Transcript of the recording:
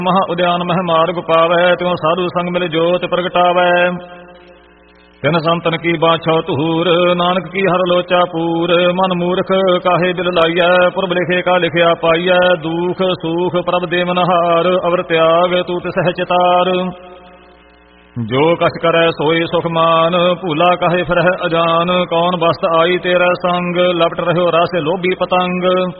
ਮਹਾ ਉਦਿਆਨ ਮਹਿ ਮਾਰਗ ਪਾਵੈ, ਤਿਉ ਸਾਧੂ ਸੰਗ ਮਿਲ ਜੋਤ ਪ੍ਰਗਟਾਵੈ। ਤਿਨ ਸੰਤਨ ਕੀ ਬਾਛੋ ਧੂਰ, ਨਾਨਕ ਕੀ ਹਰ ਲੋਚਾ ਪੂਰ। ਮਨ ਮੂਰਖ ਕਾਹੇ ਦਿਲ ਲਾਈਐ, ਪੁਰਬ ਲਿਖੇ ਕਾ ਲਿਖਿਆ ਪਾਈਐ। ਦੁਖ ਸੂਖ ਪ੍ਰਭ ਦੇ ਮਨਹਾਰ, ਅਵਰ ਤਿਆਗ ਤੂ ਤਿਸਹਿ ਚਿਤਾਰ। ਜੋ ਕਛ ਕਰੈ ਸੋਈ ਸੁਖ ਮਾਨ, ਭੂਲਾ ਕਾਹੇ ਫਿਰਹਿ ਅਜਾਨ। ਕੌਣ ਬਸਤ ਆਈ ਤੇਰਾ ਸੰਗ, ਲਪਟ ਰਹਿਓ ਰਾਸੇ ਲੋਭੀ ਪਤੰਗ।